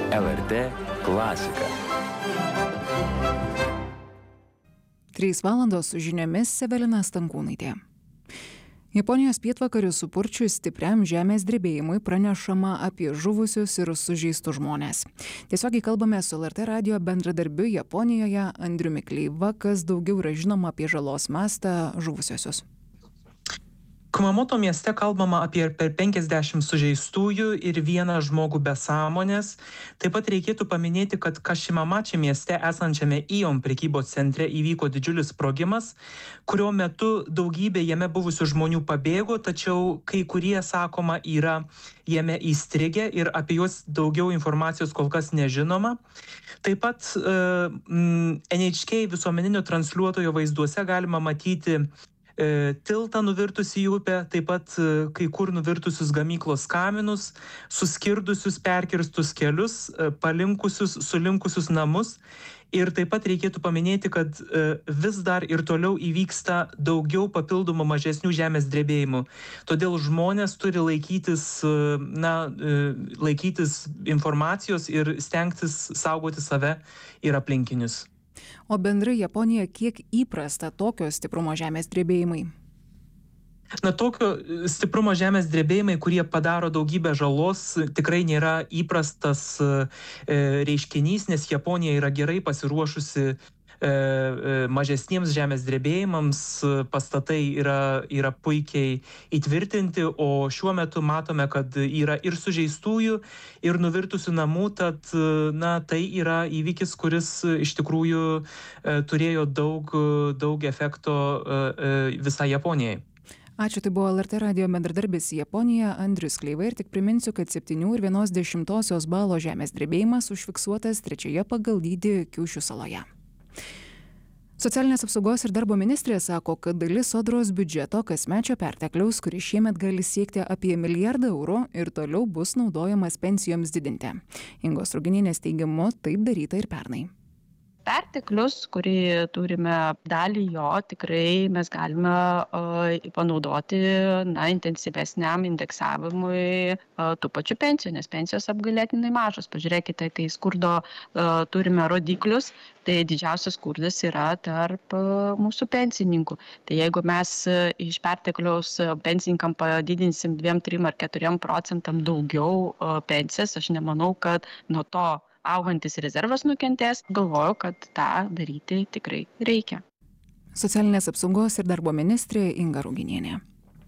LRT klasika. 3 valandos su žiniomis Evelina Stankūnaitė. Japonijos pietvakarių supurčius stipriam žemės drebėjimui pranešama apie žuvusius ir sužeistus žmones. Tiesiogiai kalbame su LRT radijo bendradarbiu Japonijoje Andriumi Kleiva, kas daugiau yra žinoma apie žalos mastą žuvusiosius. Kumamoto mieste kalbama apie per 50 sužeistųjų ir 1 žmogų be sąmonės. Taip pat reikėtų paminėti, kad Kašimamači mieste esančiame Ion prekybos centre įvyko didžiulis sprogimas, kurio metu daugybė jame buvusių žmonių pabėgo, tačiau kai kurie, sakoma, yra jame įstrigę ir apie juos daugiau informacijos kol kas nežinoma. Taip pat NHK visuomeninio transliuotojo vaizduose galima matyti tiltą nuvirtusį į upę, taip pat kai kur nuvirtusius gamyklos kaminus, suskirdusius perkirstus kelius, sulinkusius namus. Ir taip pat reikėtų paminėti, kad vis dar ir toliau įvyksta daugiau papildomų mažesnių žemės drebėjimų. Todėl žmonės turi laikytis informacijos ir stengtis saugoti save ir aplinkinius. O bendrai Japonija kiek įprasta tokio stiprumo žemės drebėjimai? Tokio stiprumo žemės drebėjimai, kurie padaro daugybę žalos, tikrai nėra įprastas reiškinys, nes Japonija yra gerai pasiruošusi mažesniems žemės drebėjimams, pastatai yra puikiai įtvirtinti, o šiuo metu matome, kad yra ir sužeistųjų, ir nuvirtusių namų, tad tai yra įvykis, kuris iš tikrųjų turėjo daug efekto visai Japonijai. Ačiū, tai buvo LRT radijo bendradarbis Japonija Andrius Kleiva ir tik priminsiu, kad 7,1 balo žemės drebėjimas užfiksuotas 3 pagal dydį Kiūšių saloje. Socialinės apsaugos ir darbo ministrė sako, kad dalis sodros biudžeto kasmečio pertekliaus, kuris šiemet gali siekti apie 1 milijardą eurų ir toliau bus naudojamas pensijoms didinti. Ingos Ruginienės teigimu, taip daryta ir pernai. Perteklius, kurį turime, dalį jo tikrai mes galime panaudoti intensyvesniam indeksavimui tų pačių pensijų, nes pensijos apgailėtinai mažos. Pažiūrėkite, kai skurdo turime rodiklius, tai didžiausias skurdas yra tarp mūsų pensininkų. Tai jeigu mes iš pertekliaus pensininkam padidinsim 2, 3 ar 4% daugiau pensijas, aš nemanau, kad nuo to augantis rezervas nukentės, galvoju, kad tą daryti tikrai reikia. Socialinės apsaugos ir darbo ministrė Inga Ruginienė.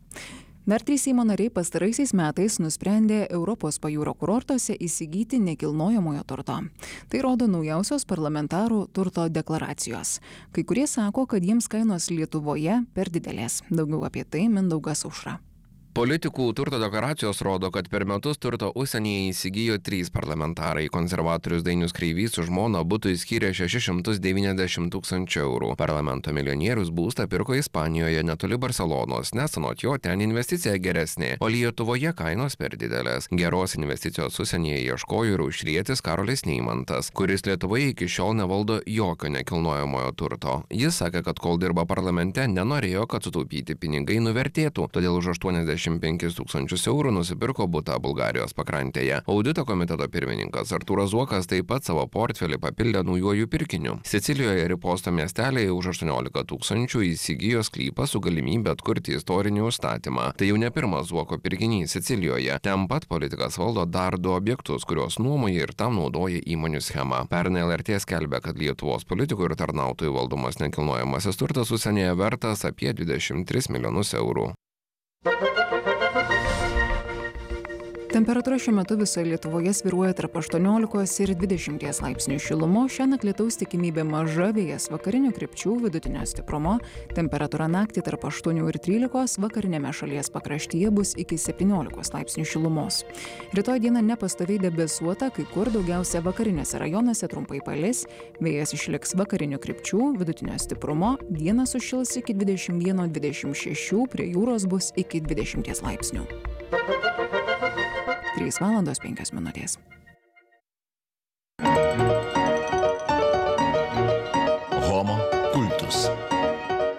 Dar 3 Seimo nariai pastaraisiais metais nusprendė Europos pajūrio kurortuose įsigyti nekilnojamojo turto. Tai rodo naujausios parlamentarų turto deklaracijos. Kai kurie sako, kad jiems kainos Lietuvoje per didelės. Daugiau apie tai Mindaugas Aušra. Politikų turto deklaracijos rodo, kad per metus turto užsienyje įsigijo 3 parlamentarai. Konservatorius Dainius Kreivys su žmona butui skyrė 690 000 eurų. Parlamento milijonierius būstą pirko Ispanijoje netoli Barcelonos, nes anot jo ten investicija geresnė, o Lietuvoje kainos per didelės. Geros investicijos užsienyje ieškojo ir aušrietis Karolis Neimantas, kuris Lietuvoje iki šiol nevaldo jokio nekilnojamojo turto. Jis sakė, kad kol dirba parlamente, nenorėjo, kad sutaupyti pinigai nuvertėtų, todėl už 85 000 eurų nusipirko butą Bulgarijos pakrantėje. Audito komiteto pirmininkas Artūras Zuokas taip pat savo portfelį papildė naujojų pirkiniu. Sicilijoje Riposto miestelėje už 18 000 įsigijo sklypą su galimybė atkurti istorinį užstatymą. Tai jau ne pirmas Zuoko pirkinys Sicilijoje. Ten pat politikas valdo dar 2 objektus, kuriuos nuomoja ir tam naudoja įmonių schemą. Pernai LRT skelbė, kad Lietuvos politikų ir tarnautojų valdomas nekilnojamasis turtas užsienyje vertas apie 23 milijonus eurų. Temperatūra šiuo metu visoje Lietuvoje svyruoja tarp 18 ir 20 laipsnių šilumos. Šiąnakt lietaus tikimybė maža, vėjas vakarinių krypčių vidutinio stiprumo. Temperatūra naktį tarp 8 ir 13, vakarinėme šalies pakraštyje bus iki 17 laipsnių šilumos. Rytoj dieną nepastoviai debesuota, kai kur daugiausia vakariniuose rajonuose trumpai palis. Vėjas išliks vakarinių krypčių vidutinio stiprumo. Dieną sušils iki 21-26, prie jūros bus iki 20 laipsnių. 3 valandos 5 minutės.